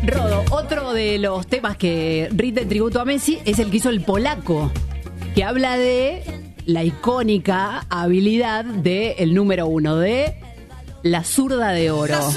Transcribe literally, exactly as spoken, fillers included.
Rodo, otro de los temas que rinde tributo a Messi es el que hizo el polaco, que habla de la icónica habilidad del número uno, de la zurda de oro.